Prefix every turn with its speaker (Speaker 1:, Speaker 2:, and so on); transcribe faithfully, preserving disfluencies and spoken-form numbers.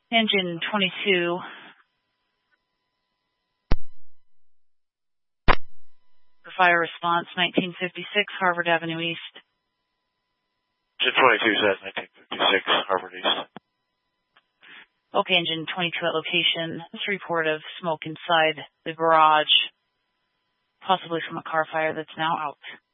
Speaker 1: Engine twenty-two. For fire response, nineteen fifty-six, Harvard Avenue East.
Speaker 2: Engine twenty-two says nineteen fifty-six, Harvard East.
Speaker 1: Okay, Engine twenty-two at location. This report of smoke inside the garage, possibly from a car fire that's now out.